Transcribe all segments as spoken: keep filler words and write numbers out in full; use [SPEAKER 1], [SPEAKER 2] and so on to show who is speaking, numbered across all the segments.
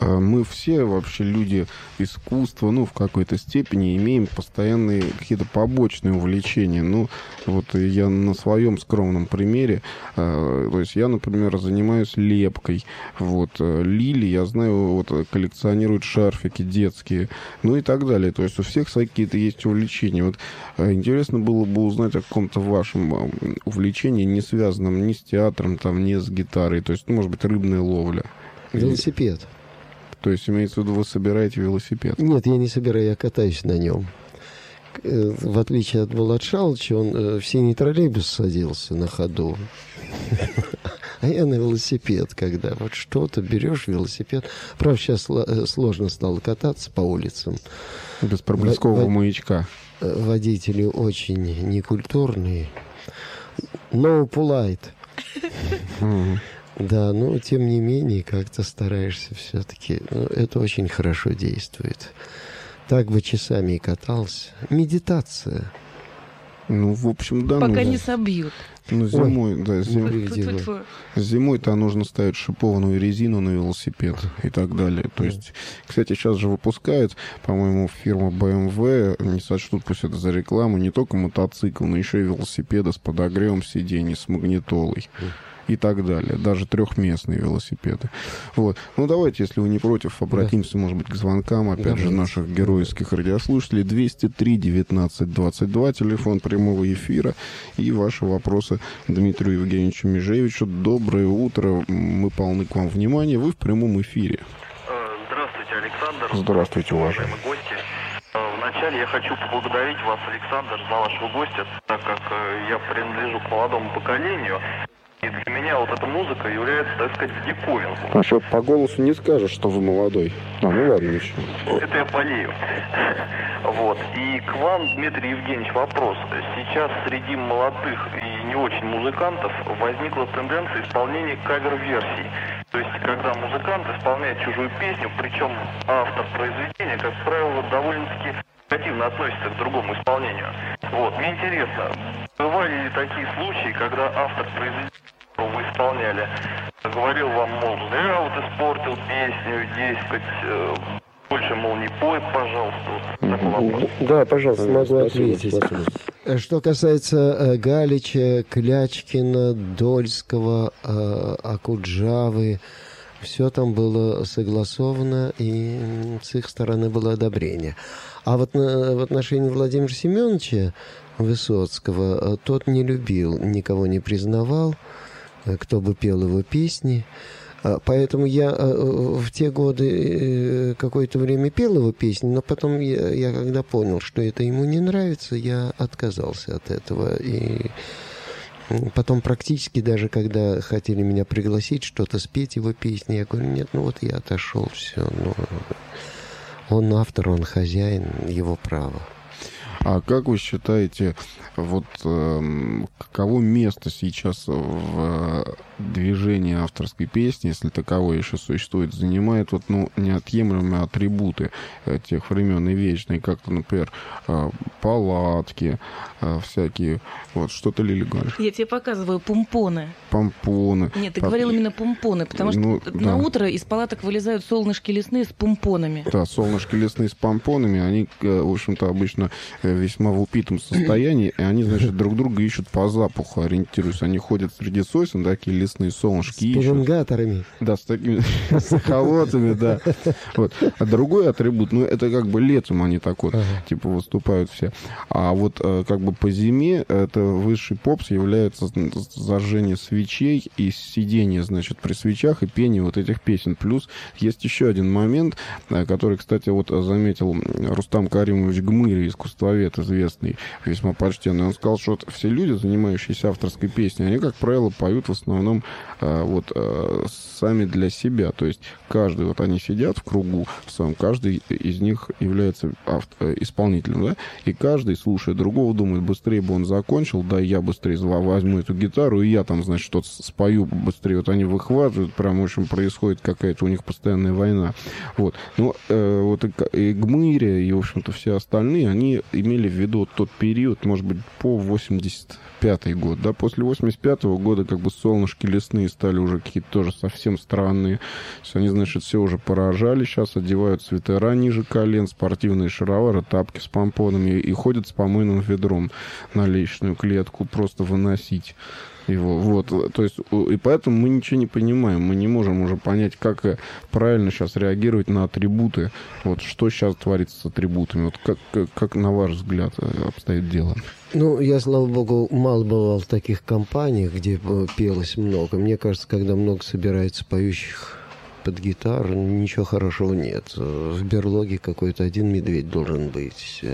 [SPEAKER 1] мы все вообще люди искусства, ну, в какой-то степени имеем постоянные какие-то побочные увлечения. Ну, вот я на своем скромном примере, то есть я, например, занимаюсь лепкой. Вот, Лили, я знаю, вот коллекционирует шарфики детские, ну и так далее. То есть у всех какие-то есть увлечения. Вот интересно было бы узнать о каком-то вашем увлечении, не связанном ни с театром, там, ни с гитарой. То есть, ну, может быть, рыбная ловля.
[SPEAKER 2] Велосипед.
[SPEAKER 1] То есть, имеется в виду, вы собираете велосипед?
[SPEAKER 2] Нет, я не собираю, я катаюсь на нем. В отличие от Булат Шалыча, он в синий троллейбус садился на ходу. А я на велосипед, когда вот что-то берешь велосипед. Правда, сейчас сложно стало кататься по улицам.
[SPEAKER 1] Без проблескового маячка.
[SPEAKER 2] Водители очень некультурные. No polite. Да, но тем не менее, как-то стараешься все-таки. Ну, это очень хорошо действует. Так бы часами и катался. Медитация.
[SPEAKER 1] Ну, в общем, да.
[SPEAKER 3] Пока
[SPEAKER 1] ну,
[SPEAKER 3] не собьют.
[SPEAKER 1] Ну, зимой,
[SPEAKER 2] Ой,
[SPEAKER 1] да, зим... зимой-то нужно ставить шипованную резину на велосипед и так далее. То есть, кстати, сейчас же выпускают, по-моему, фирма бэ эм вэ, не сочтут пусть это за рекламу, не только мотоцикл, но еще и велосипеды с подогревом сидений, с магнитолой. И так далее. Даже трехместные велосипеды. Вот. Ну, давайте, если вы не против, обратимся, да. может быть, к звонкам, опять Давайте. же, наших героических радиослушателей. двести три девятнадцать двадцать два, телефон прямого эфира. И ваши вопросы Дмитрию Евгеньевичу Межевичу. Доброе утро. Мы полны к вам внимания. Вы в прямом эфире.
[SPEAKER 4] Здравствуйте, Александр.
[SPEAKER 1] Здравствуйте, уважаемые
[SPEAKER 4] гости. Вначале я хочу поблагодарить вас, Александр, за вашего гостя, так как я принадлежу к молодому поколению. И для меня вот эта музыка является, так сказать, диковинкой.
[SPEAKER 1] А что, по голосу не скажешь, что вы молодой? А, ну ладно, еще.
[SPEAKER 4] Это я болею. Вот. И к вам, Дмитрий Евгеньевич, вопрос. Сейчас среди молодых и не очень музыкантов возникла тенденция исполнения кавер-версий. То есть, когда музыкант исполняет чужую песню, причем автор произведения, как правило, довольно-таки негативно относится к другому исполнению. Вот. Мне интересно, бывали ли такие случаи, когда автор произведения, вы исполняли, говорил вам, мол, зря вот испортил песню, дескать, э, больше, мол, не пой, пожалуйста.
[SPEAKER 2] Да, пожалуйста, могу ответить. Что касается э, Галича, Клячкина, Дольского, э, Акуджавы, все там было согласовано, и с их стороны было одобрение. А вот на, в отношении Владимира Семеновича Высоцкого, тот не любил, никого не признавал, кто бы пел его песни. Поэтому я в те годы какое-то время пел его песни, но потом я, я когда понял, что это ему не нравится, я отказался от этого. И потом практически даже, когда хотели меня пригласить что-то спеть его песни, я говорю, нет, ну вот я отошел, все. Ну, он автор, он хозяин, его право.
[SPEAKER 1] А как вы считаете, вот э, каково место сейчас в движении авторской песни, если таковое еще существует, занимает вот, ну, неотъемлемые атрибуты э, тех времен и вечные, как-то, например, э, палатки, э, всякие, вот, что-то, Лили, говоришь?
[SPEAKER 3] Я тебе показываю помпоны.
[SPEAKER 1] Помпоны.
[SPEAKER 3] Нет, ты
[SPEAKER 1] Пом...
[SPEAKER 3] говорил именно помпоны, потому
[SPEAKER 1] ну,
[SPEAKER 3] что
[SPEAKER 1] да.
[SPEAKER 3] на утро из палаток вылезают солнышки лесные с помпонами.
[SPEAKER 1] Да, солнышки лесные с помпонами, они, в общем-то, обычно весьма в упитом состоянии, и они, значит, друг друга ищут по запаху, ориентируются. Они ходят среди сосен, такие лесные солнышки ищут.
[SPEAKER 2] С пеленгаторами.
[SPEAKER 1] Да, с такими, с эхолотами, да. Вот. А другой атрибут, ну, это как бы летом они так вот, ага. типа, выступают все. А вот как бы по зиме это высший попс является зажжение свечей и сидение, значит, при свечах и пение вот этих песен. Плюс есть еще один момент, который, кстати, вот заметил Рустам Каримович Гмыри, искусствовед известный, весьма почтенный. Он сказал, что вот все люди, занимающиеся авторской песней, они, как правило, поют в основном а, вот а, сами для себя. То есть каждый, вот они сидят в кругу в своем, каждый из них является автор, исполнителем, да, и каждый, слушая другого, думает, быстрее бы он закончил, да, я быстрее возьму эту гитару, и я там, значит, что-то спою быстрее. Вот они выхватывают, прям, в общем, происходит какая-то у них постоянная война. Вот. Ну, э, вот и, и Гмыря, и, в общем-то, все остальные, они имеют имели в виду тот период, может быть, по восемьдесят пятый год, да, после восемьдесят пятого года как бы солнышки лесные стали уже какие-то тоже совсем странные. То есть они, значит, все уже поражали, сейчас одевают свитера ниже колен, спортивные шаровары, тапки с помпонами и ходят с помойным ведром на лестничную клетку просто выносить его. Вот. То есть, и поэтому мы ничего не понимаем. Мы не можем уже понять, как правильно сейчас реагировать на атрибуты. Вот что сейчас творится с атрибутами. Вот как, как, как на ваш взгляд обстоит дело?
[SPEAKER 2] Ну, я, слава богу, мало бывал в таких компаниях, где пелось много. Мне кажется, когда много собирается поющих под гитару, ничего хорошего нет. В берлоге какой-то один медведь должен быть.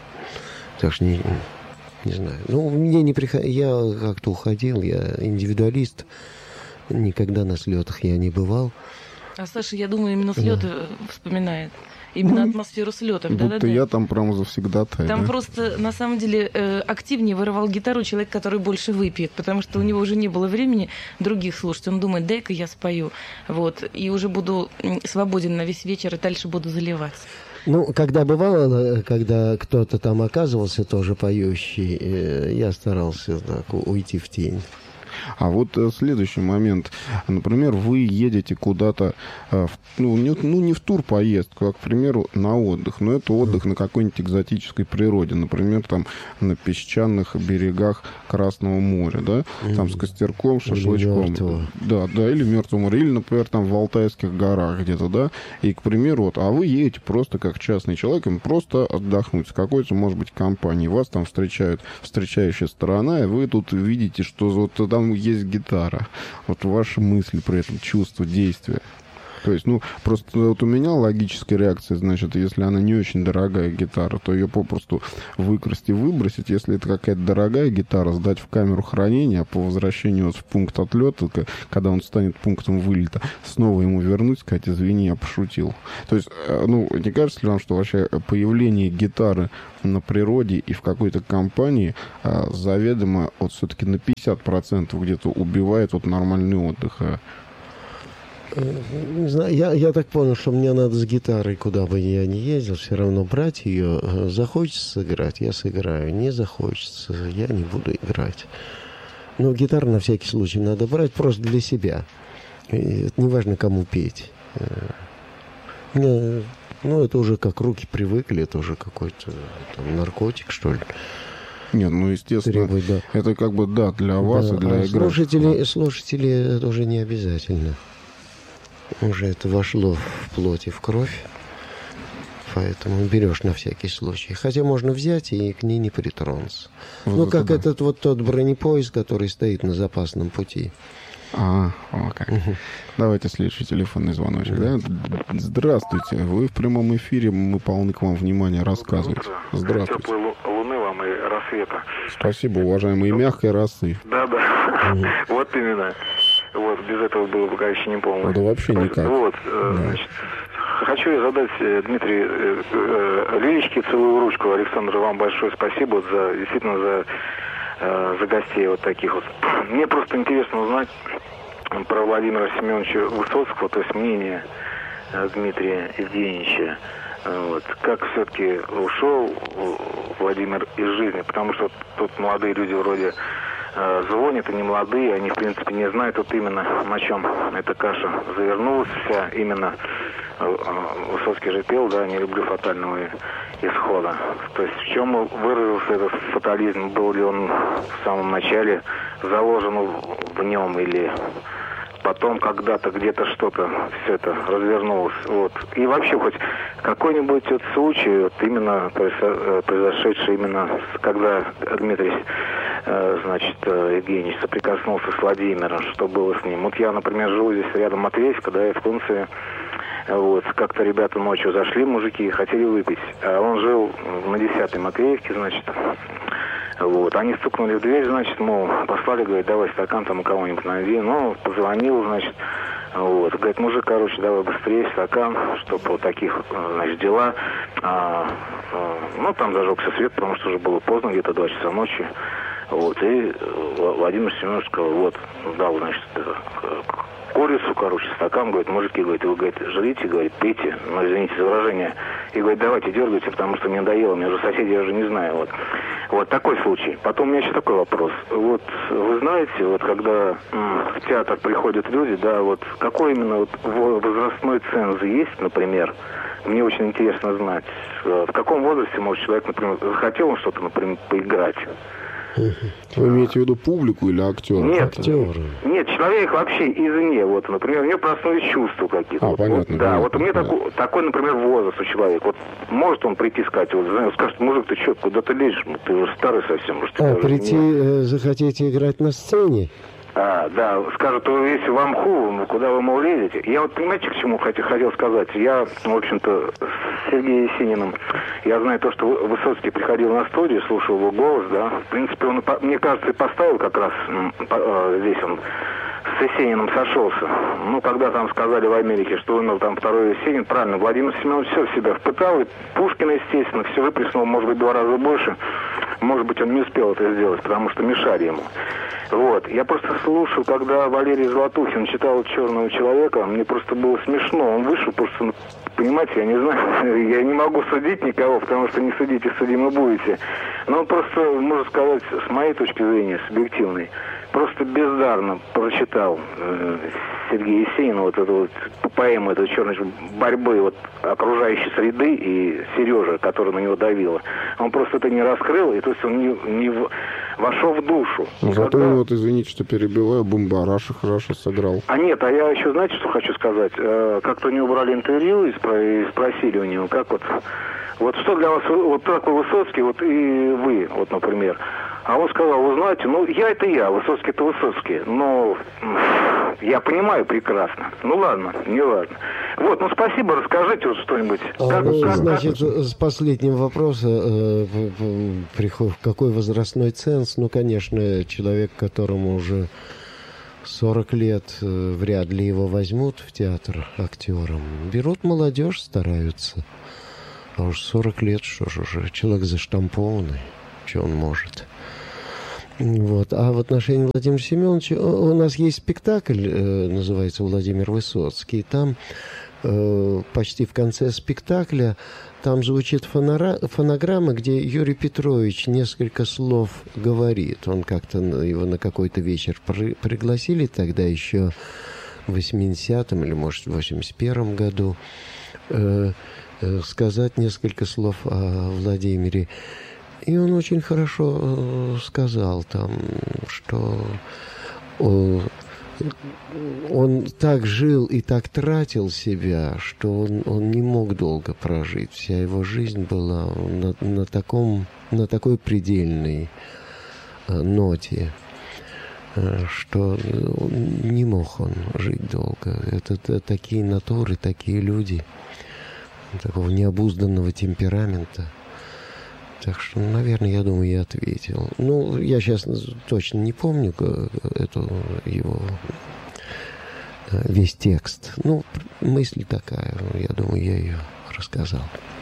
[SPEAKER 2] Так что не... Не знаю. Ну, мне не приходило. Я как-то уходил, я индивидуалист. Никогда на слетах я не бывал.
[SPEAKER 3] А Саша, я думаю, именно слеты да. вспоминает. Именно атмосферу слетов.
[SPEAKER 1] Будто
[SPEAKER 3] да, да,
[SPEAKER 1] я
[SPEAKER 3] да.
[SPEAKER 1] там прямо завсегдатай.
[SPEAKER 3] Там
[SPEAKER 1] да?
[SPEAKER 3] просто, на самом деле, активнее вырывал гитару человек, который больше выпьет, потому что у него уже не было времени других слушать. Он думает, дай-ка я спою. Вот. И уже буду свободен на весь вечер, и дальше буду заливать.
[SPEAKER 2] Ну, когда бывало, когда кто-то там оказывался тоже поющий, я старался так уйти в тень.
[SPEAKER 1] А вот следующий момент. Например, вы едете куда-то, ну не, ну, не в турпоездку, а, к примеру, на отдых. Но это отдых на какой-нибудь экзотической природе. Например, там на песчаных берегах Красного моря, да? Там с костерком, шашлычком. Да, да, или в Мертвом море, или, например, там в Алтайских горах где-то, да? И, к примеру, вот, а вы едете просто как частный человек, просто отдохнуть с какой-то, может быть, компанией. Вас там встречают встречающая сторона, и вы тут видите, что вот там есть гитара. Вот ваши мысли при этом, чувства, действия. То есть, ну, просто вот у меня логическая реакция, значит, если она не очень дорогая гитара, то ее попросту выкрасть и выбросить. Если это какая-то дорогая гитара, сдать в камеру хранения, а по возвращению вот в пункт отлета, когда он станет пунктом вылета, снова ему вернуть, сказать, извини, я пошутил. То есть, ну, не кажется ли вам, что вообще появление гитары на природе и в какой-то компании а, заведомо вот все-таки на пятьдесят процентов где-то убивает вот нормальный отдых? А?
[SPEAKER 2] Не знаю, я, я так понял, что мне надо с гитарой, куда бы я ни ездил, все равно брать ее. Захочется сыграть, я сыграю. Не захочется, я не буду играть. Но гитару на всякий случай надо брать просто для себя. И это не важно, кому петь. Мне, ну, это уже как руки привыкли, это уже какой-то там, наркотик, что ли.
[SPEAKER 1] Нет, ну, естественно, требует, да. Это как бы, да, для вас да, и для а игры.
[SPEAKER 2] Слушатели, слушатели, это уже не обязательно. Уже это вошло в плоть и в кровь, поэтому берешь на всякий случай. Хотя можно взять и к ней не притронуться. Вот ну, как да. этот вот тот бронепоезд, который стоит на запасном пути.
[SPEAKER 1] А, о как. Угу. Давайте следующий телефонный звоночек. Да. Да? Здравствуйте, вы в прямом эфире, мы полны к вам внимания, рассказывайте. Здравствуйте.
[SPEAKER 5] Теплой луны вам и рассвета.
[SPEAKER 1] Спасибо, уважаемые, и мягкой росы.
[SPEAKER 5] Да-да, угу. Вот именно. Вот, без этого было бы, конечно, не полно.
[SPEAKER 1] Да вообще никак.
[SPEAKER 5] Вот, да. Значит, хочу я задать, Дмитрий, Лилечке целую ручку. Александр, вам большое спасибо вот за, действительно, за, за гостей вот таких вот. Мне просто интересно узнать про Владимира Семеновича Высоцкого, то есть мнение Дмитрия Евгеньевича. Вот, как все-таки ушел Владимир из жизни, потому что тут молодые люди вроде звонят, и не молодые, они, в принципе, не знают вот именно, на чем эта каша завернулась вся. Именно Высоцкий же пел, да, не люблю фатального исхода. То есть в чем выразился этот фатализм? Был ли он в самом начале заложен в нем, или потом когда-то где-то что-то все это развернулось? Вот. И вообще хоть какой-нибудь вот случай, вот именно произошедший именно, когда Дмитрий значит, Евгеньевич соприкоснулся с Владимиром, что было с ним. Вот я, например, живу здесь рядом Матвеевка, да, и в Кунцеве. Вот, как-то ребята ночью зашли, мужики, хотели выпить. А он жил на десятой Матвеевке, значит. Вот, они стукнули в дверь, значит, мол, послали, говорит, давай стакан там у кого-нибудь найди. Ну, позвонил, значит, вот. Говорит, мужик, короче, давай быстрее стакан, чтобы вот таких, значит, дела. А, а, ну, там зажегся свет, потому что уже было поздно, где-то два часа ночи. Вот, и Владимир Семенович сказал, вот, дал, значит, курицу, короче, стакан, говорит, мужики, говорит, вы, говорит, жрите, говорит, пейте, но, извините за выражение, и говорит, давайте дергайте, потому что мне надоело, мне уже соседи, я уже не знаю. Вот. Вот такой случай. Потом у меня еще такой вопрос. Вот вы знаете, вот когда м, в театр приходят люди, да, вот какой именно вот возрастной ценз есть, например, мне очень интересно знать, в каком возрасте, может, человек, например, захотел он что-то, например, поиграть.
[SPEAKER 1] Вы имеете в виду публику или актера?
[SPEAKER 5] Нет,
[SPEAKER 2] актера.
[SPEAKER 5] Нет, человек вообще извне. Вот, например, у него проснулись чувства какие-то.
[SPEAKER 1] А,
[SPEAKER 5] вот,
[SPEAKER 1] понятно.
[SPEAKER 5] Вот, да,
[SPEAKER 1] понятно,
[SPEAKER 5] вот у меня
[SPEAKER 1] да.
[SPEAKER 5] такой, такой, например, возраст у человека. Вот может он прийти сказать, вот, знаешь, скажет, мужик, ты что, куда ты лезешь? Ты уже старый совсем. Может,
[SPEAKER 2] А,
[SPEAKER 5] ты
[SPEAKER 2] прийти
[SPEAKER 5] не...
[SPEAKER 2] э, захотите играть на сцене?
[SPEAKER 5] А, да, скажут, если вам ху, куда вы, мол, лезете? Я вот, понимаете, к чему хотел, хотел сказать? Я, в общем-то, с Сергеем Есениным, я знаю то, что Высоцкий приходил на студию, слушал его голос, да. В принципе, он, мне кажется, и поставил как раз здесь он с Есениным сошелся. Ну, когда там сказали в Америке, что умер там второй Есенин, правильно, Владимир Семенович все в себя впытал, и Пушкина, естественно, все выплеснул, может быть, два раза больше. Может быть, он не успел это сделать, потому что мешали ему. Вот. Я просто слушал, когда Валерий Золотухин читал «Черного человека», мне просто было смешно. Он вышел просто, понимаете, я не знаю, я не могу судить никого, потому что не судите, судимы будете. Но он просто, можно сказать, с моей точки зрения, субъективной, просто бездарно прочитал э, Сергея Есенина вот эту вот поэму, эту черной борьбы вот окружающей среды и Сережа, которая на него давила. Он просто это не раскрыл, и то есть он не, не в, вошел в душу.
[SPEAKER 1] Зато
[SPEAKER 5] когда...
[SPEAKER 1] вот, извините, что перебиваю, Бумбараша хорошо сыграл.
[SPEAKER 5] А нет, а я еще, знаете, что хочу сказать? Э, как-то у него брали интервью и, спро- и спросили у него, как вот, вот что для вас, вот такой Высоцкий, вот и вы, вот, например. А он сказал, вы знаете, ну, я это я, Высоцкий это Высоцкий, но я понимаю прекрасно. Ну, ладно, не ладно. Вот, ну, спасибо, расскажите вот что-нибудь.
[SPEAKER 2] А,
[SPEAKER 5] Как,
[SPEAKER 2] ну,
[SPEAKER 5] как,
[SPEAKER 2] значит,
[SPEAKER 5] как...
[SPEAKER 2] с последнего вопроса, э, приход, какой возрастной ценз? Ну, конечно, человек, которому уже сорок лет, э, вряд ли его возьмут в театр актером. Берут молодежь, стараются. А уж сорок лет, что же уже, человек заштампованный, что он может. Вот. А в отношении Владимира Семеновича у нас есть спектакль, э, называется «Владимир Высоцкий». Там э, почти в конце спектакля там звучит фонора, фонограмма, где Юрий Петрович несколько слов говорит. Он как-то его на какой-то вечер при, пригласили тогда еще в восьмидесятом или, может, в восемьдесят первом году э, э, сказать несколько слов о Владимире. И он очень хорошо э, сказал там, что э, он так жил и так тратил себя, что он, он не мог долго прожить. Вся его жизнь была на, на, таком, на такой предельной э, ноте, э, что не мог он жить долго. Это, это такие натуры, такие люди, такого необузданного темперамента. Так что, наверное, я думаю, я ответил. Ну, я сейчас точно не помню эту его весь текст. Ну, мысль такая, я думаю, я ее рассказал.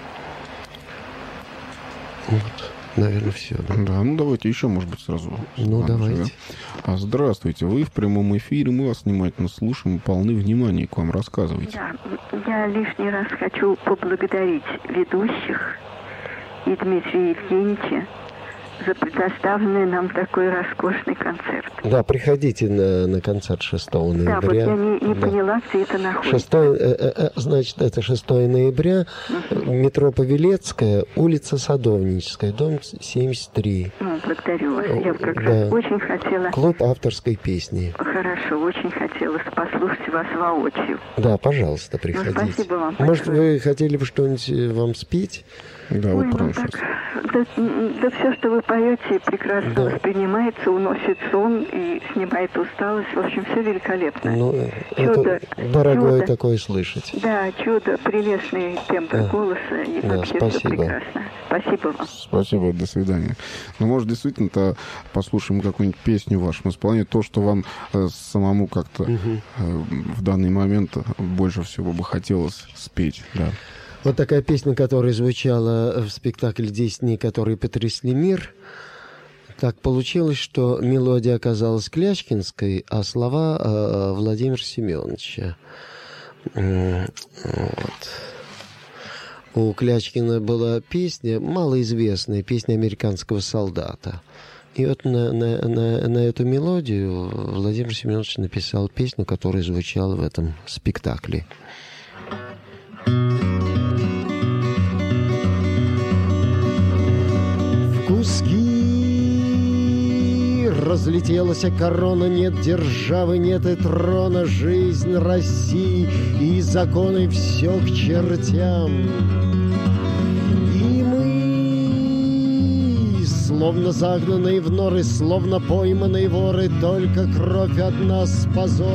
[SPEAKER 2] Вот, наверное, все. Да,
[SPEAKER 1] да, ну давайте еще, может быть, сразу.
[SPEAKER 2] Ну, давайте.
[SPEAKER 1] А, здравствуйте, вы в прямом эфире, мы вас внимательно слушаем, полны внимания к вам, рассказывайте.
[SPEAKER 6] Да, я лишний раз хочу поблагодарить ведущих и Дмитрия Евгеньевича за предоставленный нам такой роскошный концерт.
[SPEAKER 2] Да, приходите на, на концерт шестого ноября.
[SPEAKER 6] Да, вот я не, не
[SPEAKER 2] да. поняла,
[SPEAKER 6] где это находится.
[SPEAKER 2] шестое, э, э, значит, это шестого ноября, угу. Метро Павелецкая, улица Садовническая, дом семьдесят три.
[SPEAKER 6] Ну, благодарю вас. Я как
[SPEAKER 2] да.
[SPEAKER 6] раз очень хотела...
[SPEAKER 2] Клуб авторской песни.
[SPEAKER 6] Хорошо, очень хотелось послушать вас воочию.
[SPEAKER 2] Да, пожалуйста, приходите.
[SPEAKER 6] Ну, спасибо вам.
[SPEAKER 2] Может,
[SPEAKER 6] большое.
[SPEAKER 2] вы хотели бы что-нибудь вам спеть?
[SPEAKER 1] Да,
[SPEAKER 6] Ой,
[SPEAKER 1] вот
[SPEAKER 6] ну так, да, да все, что вы поете, прекрасно да. воспринимается, уносит сон и снимает усталость. В общем, все великолепно.
[SPEAKER 2] Ну,
[SPEAKER 6] чудо,
[SPEAKER 2] это дорогое
[SPEAKER 6] чудо.
[SPEAKER 2] Такое слышать.
[SPEAKER 6] Да, чудо, прелестный тембр да. голоса, и
[SPEAKER 2] да,
[SPEAKER 6] вообще
[SPEAKER 2] спасибо.
[SPEAKER 6] все прекрасно. Спасибо вам.
[SPEAKER 1] Спасибо, до свидания. Ну, может, действительно-то послушаем какую-нибудь песню в вашем исполнении, то, что вам э, самому как-то угу. э, в данный момент больше всего бы хотелось спеть, да.
[SPEAKER 2] Вот такая песня, которая звучала в спектакле «Десять дней, которые потрясли мир». Так получилось, что мелодия оказалась Клячкинской, а слова э, Владимира Семеновича. Вот. У Клячкина была песня, малоизвестная, песня американского солдата. И вот на, на, на, на эту мелодию Владимир Семенович написал песню, которая звучала в этом спектакле. В куски разлетелась корона, нет державы, нет и трона, жизнь России и законы все к чертям. Словно загнанные в норы, словно пойманные воры, только кровь от нас позор.